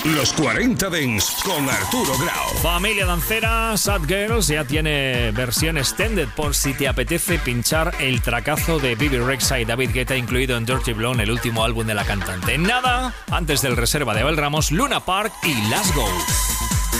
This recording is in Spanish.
Los 40 Dents con Arturo Grau. Familia dancera, Sad Girls ya tiene versión extended por si te apetece pinchar el tracazo de Bibi Rexha y David Guetta incluido en Dirty Blonde, el último álbum de la cantante. Nada antes del reserva de Abel Ramos, Luna Park y Let's Go.